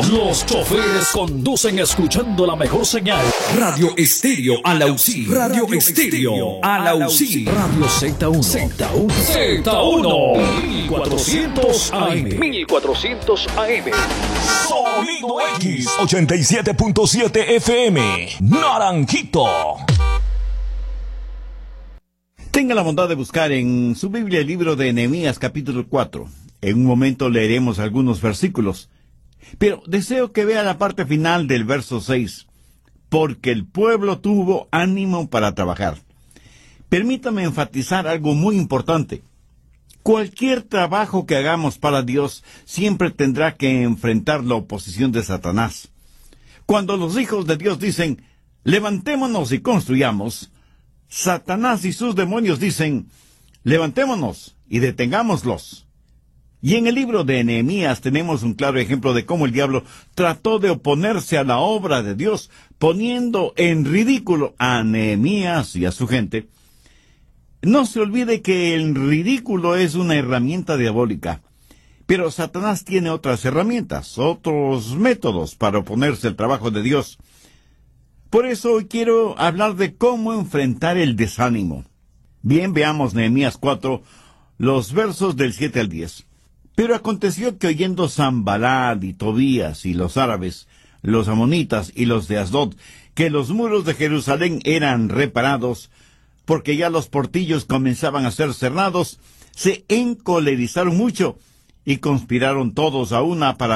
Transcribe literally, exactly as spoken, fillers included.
Los choferes conducen escuchando la mejor señal. Radio Estéreo Alausí. Radio Estéreo Alausí. Radio Z uno. Z uno. Z uno. mil cuatrocientos A M. mil cuatrocientos A M. Sonido X. ochenta y siete punto siete F M. Naranjito. Tenga la bondad de buscar en su Biblia el libro de Nehemías capítulo cuatro. En un momento leeremos algunos versículos, pero deseo que vea la parte final del verso seis, porque el pueblo tuvo ánimo para trabajar. Permítame enfatizar algo muy importante. Cualquier trabajo que hagamos para Dios siempre tendrá que enfrentar la oposición de Satanás. Cuando los hijos de Dios dicen, levantémonos y construyamos, Satanás y sus demonios dicen, levantémonos y detengámoslos. Y en el libro de Nehemías tenemos un claro ejemplo de cómo el diablo trató de oponerse a la obra de Dios, poniendo en ridículo a Nehemías y a su gente. No se olvide que el ridículo es una herramienta diabólica, pero Satanás tiene otras herramientas, otros métodos para oponerse al trabajo de Dios. Por eso hoy quiero hablar de cómo enfrentar el desánimo. Bien, veamos Nehemías cuatro, los versos del siete al diez. Pero aconteció que oyendo Sanballat y Tobías y los árabes, los amonitas y los de Asdod, que los muros de Jerusalén eran reparados, porque ya los portillos comenzaban a ser cerrados, se encolerizaron mucho y conspiraron todos a una para